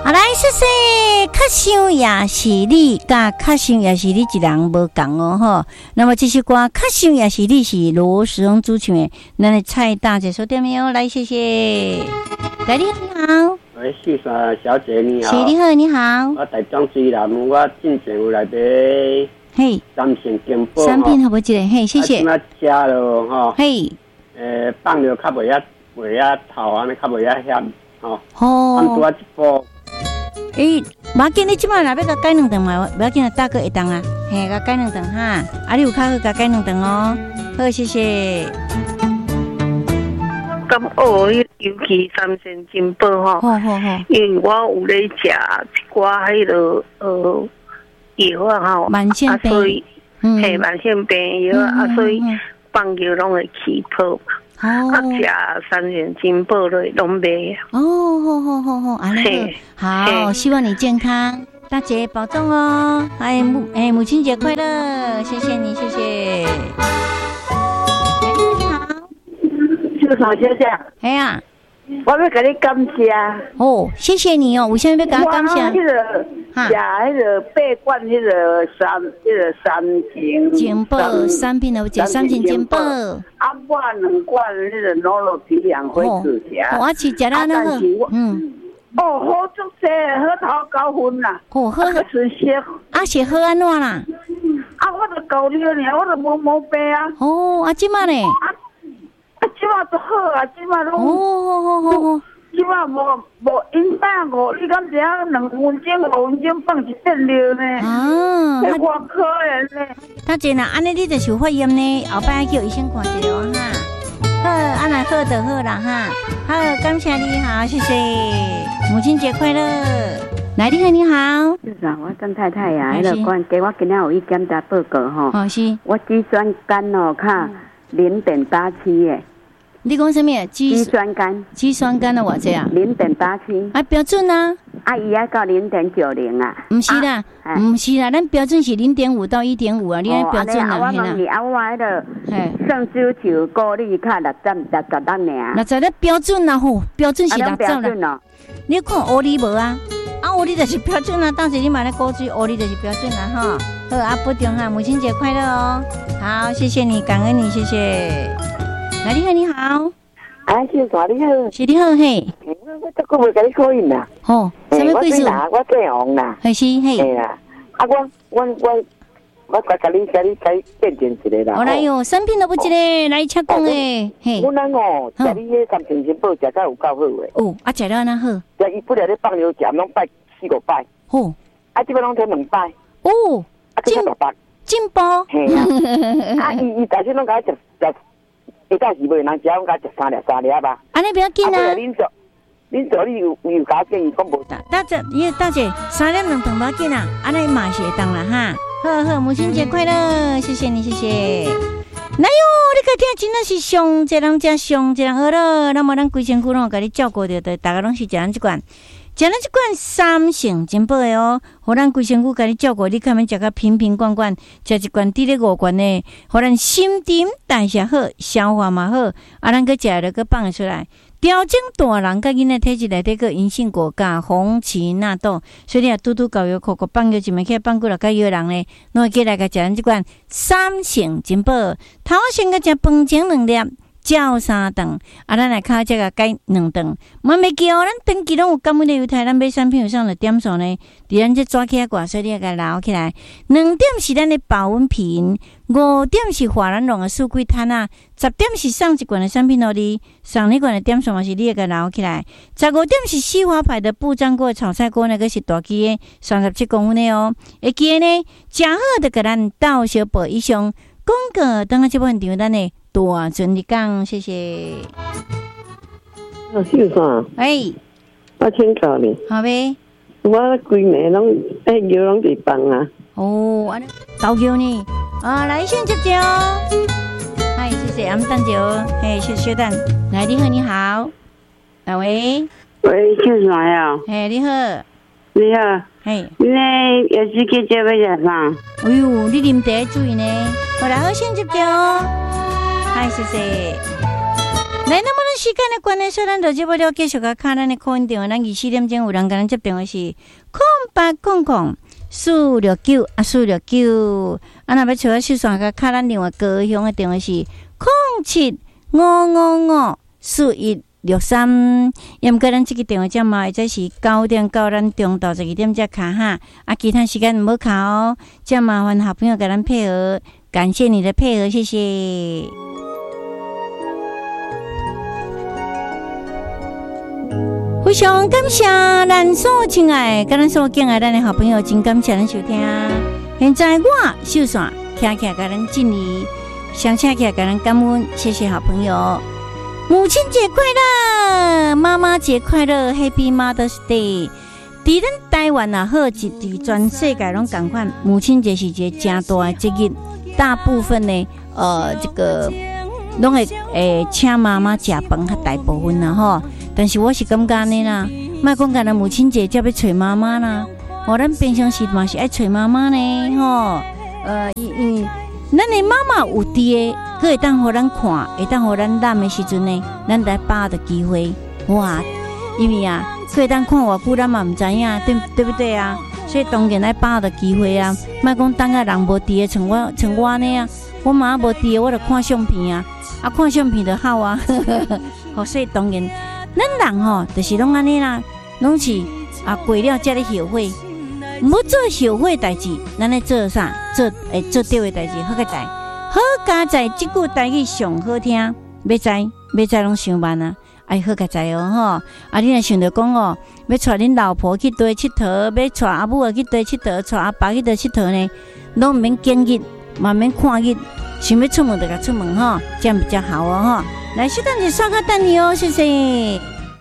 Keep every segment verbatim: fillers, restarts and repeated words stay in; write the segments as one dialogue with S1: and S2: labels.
S1: 啊，来，谢谢。较想也是你，甲较想也是你一人无共哦吼。那么这首歌较想也是你是罗时荣主唱的，咱的蔡大姐说对没有？来，谢谢。来，你好，你好。
S2: 喂，秀山小姐你好。
S1: 是，你好，你好。
S2: 我台中水南，我进前有来买。
S1: 嘿。
S2: 三线金宝。
S1: 产品好不记得？嘿，谢谢。
S2: 啊，今仔食咯吼。
S1: 嘿。
S2: 诶，放了较袂遐袂遐透，安尼较袂遐咸吼。
S1: 哦。
S2: 按拄啊一包。
S1: 诶，无要紧，你即摆若要甲改两顿嘛，无要紧，大哥会当啊，嘿，甲改两顿哈。啊，你有较好甲改两顿哦。好，谢谢。
S3: 咁哦，尤其三线金宝吼，
S1: 好好好，
S3: 因为我有咧食一寡迄个呃药啊吼，
S1: 慢性病，
S3: 所以嘿慢性病药啊，所以放药拢会起泡。哦，啊，食三线金宝类拢袂。
S1: 哦，好好好好，安尼好，好，希望你健康，大姐保重哦。哎母哎母亲节快乐，谢谢你，谢谢。你好，
S4: 秀嫂小姐，
S1: 哎呀，
S4: 我要给你感谢。
S1: 哦，谢谢你哦，有啥要甲我感谢？
S4: 我迄个食迄个八罐迄个三迄个三金
S1: 金宝三品有食三金金宝。
S4: 啊，我两罐迄个脑肉皮两回子食。
S1: 我吃食了那个，嗯。
S4: 哦，好足济，好头九分啦。
S1: 哦，好。
S4: 吃些。
S1: 啊，是好安怎啦？
S4: 啊，我都够了呢，我都无毛病啊。
S1: 哦，啊，即摆呢？
S4: 啊，啊，即摆都好啊，即摆拢。
S1: 哦，好好好。
S4: 即摆无无因打我，你敢知影两分钟、五分钟放一遍尿呢？
S1: 啊，
S4: 这偌可怜呢。
S1: 大姐呐，安尼你就是有发炎呢，后摆叫医生看一下哦哈。好，安来好就好啦哈。好，感谢你好，谢谢。母亲节快乐！来，你好，你好。
S5: 是啊，我张太太呀，迄个关给我今仔有去检查报告吼。
S1: 哦是。
S5: 我肌酸酐哦，卡零点八七耶。
S1: 你讲什么？
S5: 肌酸酐，
S1: 肌酸酐的偌济啊？
S5: 零点八七。
S1: 啊，标准啊。
S5: 啊，伊还到零点九零啊。
S1: 唔是啦，唔是啦，咱标准是零点五到一点五啊，你迄标准啊，
S5: 我问你，啊，我迄个圣酒球果粒卡六十六十六尔。
S1: 六十咧标准啦吼，标准是六十啦。你看乌哩无啊？啊，乌哩就是标准啊，当时你买咧果水，乌哩就是标准啦哈。好，啊，保重哈，母亲节快乐哦。好，谢谢你，感恩你，谢谢。来，你好，你好。
S4: 啊，秀嫂你好。
S1: 是你好嘿。
S4: 我这个袂甲你考验啦。
S1: 哦，什么贵数？
S4: 我姓王啦。
S1: 还是嘿。
S4: 嘿啦，啊我我我我甲甲你甲你甲你见证一个啦。
S1: 哦来哟，产品都不一个，来请讲诶。嘿。
S4: 我咱哦，食你迄三千金宝食甲有够好诶。
S1: 哦，啊食了哪好？
S4: 食伊不了咧放牛食，拢拜四五摆。
S1: 哦。
S4: 啊，即摆拢摕两摆。
S1: 哦。
S4: 啊，进六百。
S1: 进步。
S4: 嘿啊。啊，伊伊大些拢甲食食。一到时袂人食，我甲食三粒三粒吧。
S1: 安尼不要紧啊。
S4: 啊，恁做，恁做你有有甲建议讲无？
S1: 大姐，伊大姐三粒两顿不要紧啊，安尼嘛是会当啦哈。好好，母亲节快乐，谢谢你，谢谢。来哟，你个听真的是上一人家上一人好了，那么咱规身躯拢甲你照顾着，对，大家拢是食咱即款。食咱即款三成真宝的哦，互咱规身躯甲你照顾，你看免食甲瓶瓶罐罐，食一罐滴咧五罐的，互咱心沉代谢好，消化嘛好，啊，咱个食了个放出来，调整大人甲囡仔体质内底个银杏果加红荠纳豆，所以你啊拄拄搞药口口放药一枚起放过来甲药人咧，拢会记来甲食咱即款三成真宝，头先个食饭前两粒。照三顿，啊，咱来考这个改两顿，莫袂记哦。咱登记拢有感恩的犹太，咱买产品有上的点数呢，伫咱这抓起来挂，所以你要甲捞起来。两点是咱的保温瓶，五点是华南龙的玫瑰摊啊，十点是上一罐的产品哦，你上一罐的点数嘛是你要甲捞起来。十五点是西华牌的不粘锅炒菜锅，那个是大支的，三十七公分的哦。会记呢，食好的甲咱到小宝以上。广告等下这部分场咱的大顺利讲，谢谢。
S4: 啊，秀嫂，
S1: 哎，
S4: 我请教你，
S1: 好呗。
S4: 我规暝拢哎药拢伫放啊。
S1: 哦，安尼投叫呢？啊，来先接接哦。嗨，谢谢，俺们等者哦。嘿，小小等，来，你好，你好，哪位？
S4: 喂，秀嫂呀。
S1: 嘿，你好。
S4: 你好。
S1: 嘿，
S4: 你呢？也是去这边食啥？
S1: 哎呦，你啉茶注意呢。好来，好先接接哦。嗨，谢谢。 来，那么咱时间的关系，说咱就这不了继续甲卡咱的考音电话，咱二四点钟有人甲咱接电话是空八空空四六九啊四六九，啊那要找我小线甲卡咱另外高雄的电话是空七五五五四一六三，也毋过咱这个电话只嘛，或者是九点到咱中昼十二点才卡哈，啊其他时间唔好卡哦，只麻烦好朋友甲咱配合，感谢你的配合，谢谢。非常感谢咱所亲爱、甲咱所敬爱咱的好朋友，真感谢咱收听。现在我秀线徛徛甲咱敬礼，相请徛甲咱感恩，谢谢好朋友。母亲节快乐，妈妈节快乐 ，Happy Mother's Day！ 伫咱台湾也好，伫全世界拢同款，母亲节是一个真大的节日，大部分呢，呃，这个拢会诶请妈妈食饭，较大部分啦吼。但是我是感觉呢啦，莫讲干咱母亲节才要找妈妈啦，哦，咱平常时嘛是爱找妈妈呢，吼，呃，因为咱的妈妈有伫的，佫会当互咱看，会当互咱揽的时阵呢，咱来把握的机会，哇，因为啊，佫会当看偌久，咱嘛毋知影，对对不对啊？所以当然来把握的机会啊，莫讲等下人无伫的，像我像我呢啊，我妈无伫的，我就看相片啊，啊看相片就好啊，呵呵呵，好，所以当然。咱人吼，就是拢安尼啦，拢是啊过了才咧后悔，唔好做后悔代志，咱咧做啥？做诶做对的代志，好个在，好加在即句代志上好听，要知要知拢想慢啊，哎好个在哦吼，啊你若想着讲哦，要带恁老婆去佗佚佗，要带阿母去佗佚佗，带阿爸去佗佚佗呢，拢毋免见日，嘛免看日，想要出门就甲出门吼，这样比较好哦吼。来，小蛋姐刷个蛋你哦，谢谢。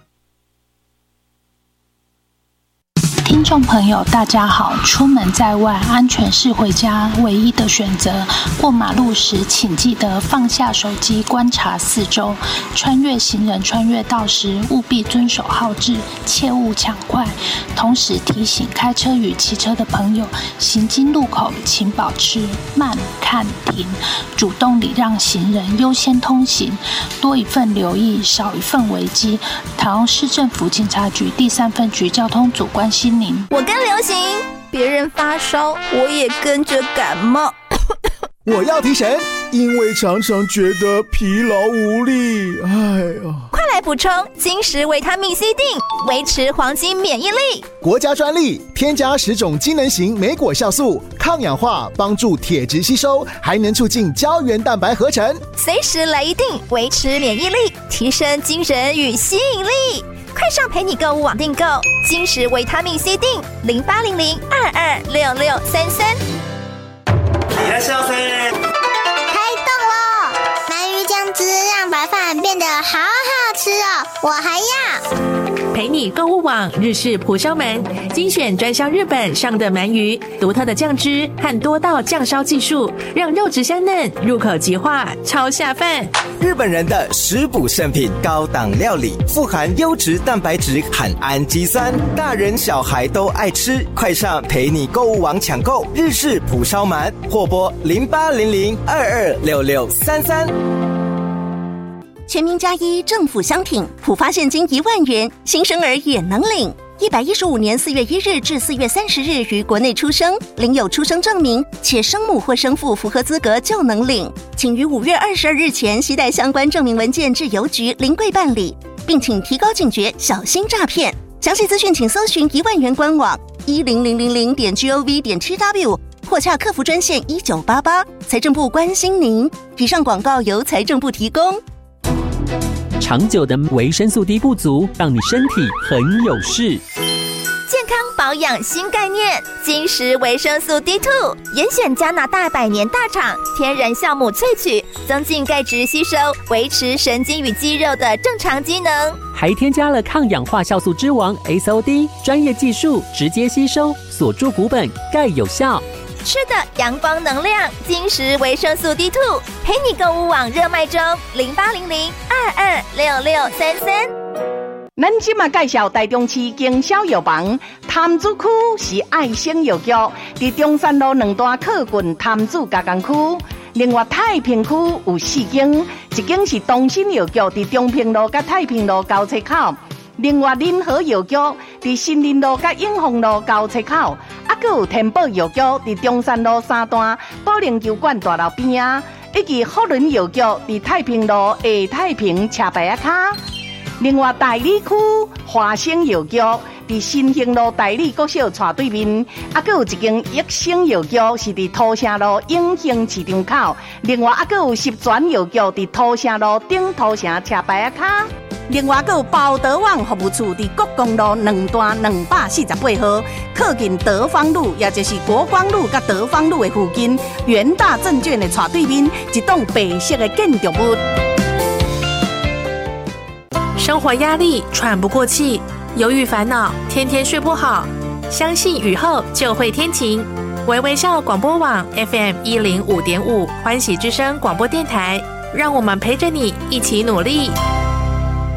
S6: 听众朋友，大家好！出门在外，安全是回家唯一的选择。过马路时，请记得放下手机，观察四周。穿越行人穿越道时，务必遵守号志，切勿抢快。同时提醒开车与骑车的朋友，行经路口请保持慢、看、停，主动礼让行人，优先通行。多一份留意，少一份危机。台中市政府警察局第三分局交通组关心您。
S7: 我跟流行，别人发烧，我也跟着感冒。
S8: 我要提神，因为常常觉得疲劳无力。哎呀，
S7: 快来补充金石维他命 C 锭，维持黄金免疫力。
S8: 国家专利，添加十种机能型莓果酵素，抗氧化，帮助铁质吸收，还能促进胶原蛋白合成。
S7: 随时来一锭，维持免疫力，提升精神与吸引力。快上陪你购物网订购金石维他命 C 锭，零八零零二二六六三三。
S9: いらっしゃいませ。
S10: 开动喽！鳗鱼酱汁让白饭变得好好吃哦，我还要。
S11: 陪你购物网日式蒲烧鳗，精选专销日本上的鳗鱼，独特的酱汁和多道酱烧技术，让肉质香嫩，入口即化，超下饭。
S12: 日本人的食补圣品，高档料理，富含优质蛋白质和氨基酸，大人小孩都爱吃。快上陪你购物网抢购日式蒲烧鳗，或拨零八零零二二六六三三。
S13: 全民加一，政府相挺，普发现金一万元，新生儿也能领。一百一十五年四月一日至四月三十日于国内出生，领有出生证明，且生母或生父符合资格就能领。请于五月二十二日前携带相关证明文件至邮局临柜办理，并请提高警觉，小心诈骗。详细资讯请搜寻一万元官网一零零零零点 gov 点 tw 或洽客服专线一九八八。财政部关心您。以上广告由财政部提供。
S14: 长久的维生素 D 不足，让你身体很有事。
S7: 健康保养新概念，金石维生素 D 二 严选加拿大百年大厂天然酵母萃取，增进钙质吸收，维持神经与肌肉的正常机能，
S14: 还添加了抗氧化酵素之王 S O D， 专业技术直接吸收，锁住骨本，钙有效。
S7: 吃的阳光能量，金石维生素 D 二， 陪你购物网热卖中，零八零零二二六六三三。
S15: 咱今嘛介绍台中市经销药房，潭子区是爱心药局，伫中山路两段靠近潭子加工区。 另外太平区有四间，一间是东新药局，伫中平路甲太平路交叉口；另外仁和药局伫新林路甲永丰路交叉口，啊，阁有天宝药局伫中山路三段保龄球馆大楼边啊，以及福伦药局伫太平路下太平车牌啊卡。另外大理区华生药局伫新兴路大理国小斜对面，啊，阁有一间益生药局是伫土城路永兴市场口。另外啊，阁有十全药局伫土城路顶土城车牌啊卡。另外，阁有包德网服务处伫国公路两段两百四十八号，靠近德芳路，也就是国光路甲德芳路的附近，元大证券的斜对面，一栋白色的建筑物。
S11: 生活压力，喘不过气，忧郁烦恼，天天睡不好。相信雨后就会天晴。微微笑广播网 F M 一零五点五，欢喜之声广播电台，让我们陪着你一起努力。